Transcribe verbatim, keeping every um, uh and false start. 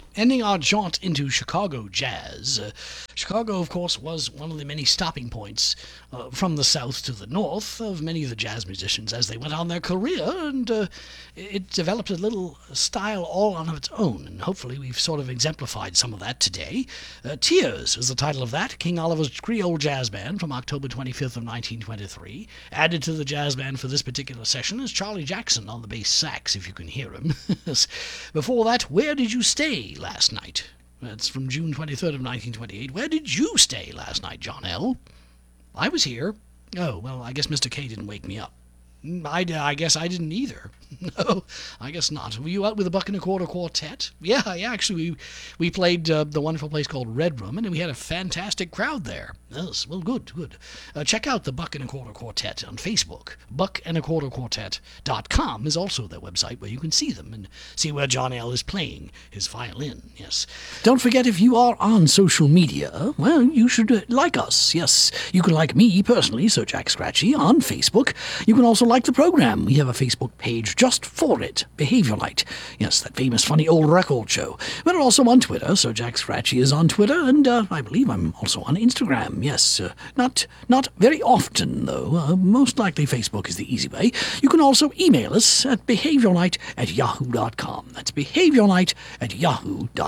Ending our jaunt into Chicago jazz, uh, Chicago, of course, was one of the many stopping points uh, from the south to the north of many of the jazz musicians as they went on their career, and uh, it developed a little style all on its own, and hopefully we've sort of exemplified some of that today. Uh, Tears is the title of that, King Oliver's Creole Jazz Band from October twenty-fifth of nineteen twenty-three. Added to the jazz band for this particular session is Charlie Jackson on the bass sax, if you can hear him. Before that, Where Did You Stay Last Night? That's from June twenty-third of nineteen twenty-eight. Where did you stay last night, John L.? I was here. Oh, well, I guess Mister K didn't wake me up. I, I guess I didn't either. No, I guess not. Were you out with the Buck and a Quarter Quartet? Yeah, yeah, actually, we, we played uh, the wonderful place called Red Room, and we had a fantastic crowd there. Yes, well, good, good. Uh, check out the Buck and a Quarter Quartet on Facebook. buck and a quarter quartet dot com is also their website where you can see them and see where John L. is playing his violin, yes. Don't forget, if you are on social media, well, you should uh, like us, yes. You can like me personally, Sir Jack Scratchy, on Facebook. You can also like the program. We have a Facebook page just for it, Behavior Light. Yes, that famous funny old record show. We're also on Twitter. Sir Jack Scratchy is on Twitter, and uh, I believe I'm also on Instagram. Yes, uh, not not very often, though. Uh, most likely Facebook is the easy way. You can also email us at behaviorlight at yahoo dot com. That's behaviorlight at yahoo dot com.